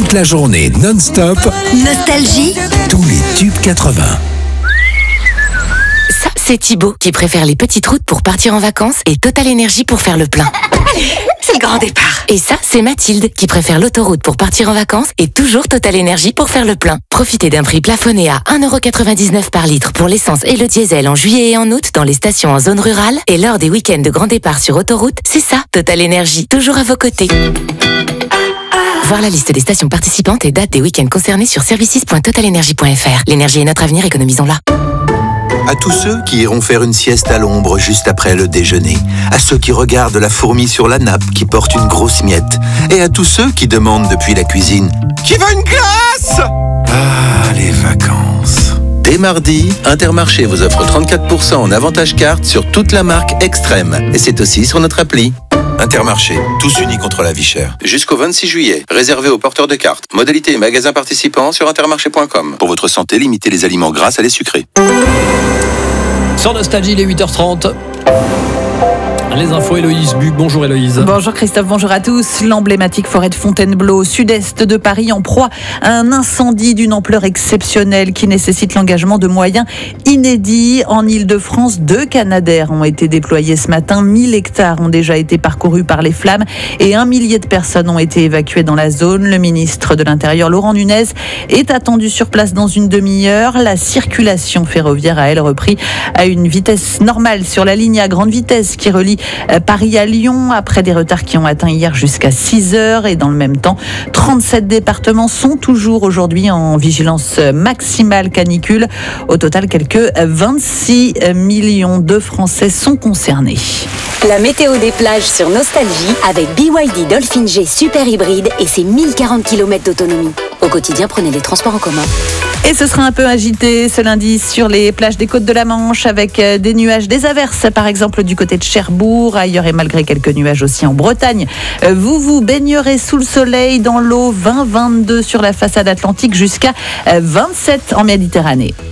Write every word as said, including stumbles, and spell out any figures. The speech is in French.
toute la journée non-stop. Nostalgie. Tous les tubes quatre-vingts. Ça, c'est Thibaut qui préfère les petites routes pour partir en vacances et Total Énergie pour faire le plein. C'est le grand départ. Et ça, c'est Mathilde qui préfère l'autoroute pour partir en vacances et toujours Total Énergie pour faire le plein. Profitez d'un prix plafonné à un euro quatre-vingt-dix-neuf par litre pour l'essence et le diesel en juillet et en août dans les stations en zone rurale et lors des week-ends de grand départ sur autoroute. C'est ça, Total Énergie, toujours à vos côtés. Voir la liste des stations participantes et dates des week-ends concernés sur services point total energy point f r. L'énergie est notre avenir, économisons-la. À tous ceux qui iront faire une sieste à l'ombre juste après le déjeuner. À ceux qui regardent la fourmi sur la nappe qui porte une grosse miette. Et à tous ceux qui demandent depuis la cuisine « Qui veut une glace ?» Ah, les vacances. Dès mardi, Intermarché vous offre trente-quatre pour cent en avantage carte sur toute la marque Extrême. Et c'est aussi sur notre appli. Intermarché, tous unis contre la vie chère. Jusqu'au vingt-six juillet, réservé aux porteurs de cartes. Modalité et magasins participants sur intermarché point com. Pour votre santé, limitez les aliments gras à les sucrés. Sur Nostalgie, il est huit heures trente. Les infos, Héloïse Bu. Bonjour Héloïse. Bonjour Christophe, bonjour à tous. L'emblématique forêt de Fontainebleau, au sud-est de Paris, en proie à un incendie d'une ampleur exceptionnelle qui nécessite l'engagement de moyens inédits. En Ile-de-France, deux Canadair ont été déployés ce matin. mille hectares ont déjà été parcourus par les flammes et un millier de personnes ont été évacuées dans la zone. Le ministre de l'Intérieur, Laurent Nunez, est attendu sur place dans une demi-heure. La circulation ferroviaire a, elle, repris à une vitesse normale sur la ligne à grande vitesse qui relie Paris à Lyon, après des retards qui ont atteint hier jusqu'à six heures. Et dans le même temps, trente-sept départements sont toujours aujourd'hui en vigilance maximale canicule. Au total, quelques vingt-six millions de Français sont concernés. La météo des plages sur Nostalgie avec B Y D Dolphin G Super Hybride et ses mille quarante kilomètres d'autonomie. Au quotidien, prenez les transports en commun. Et ce sera un peu agité ce lundi sur les plages des côtes de la Manche avec des nuages, des averses par exemple du côté de Cherbourg. Ailleurs et malgré quelques nuages aussi en Bretagne, vous vous baignerez sous le soleil dans l'eau. Vingt à vingt-deux sur la façade atlantique jusqu'à vingt-sept en Méditerranée.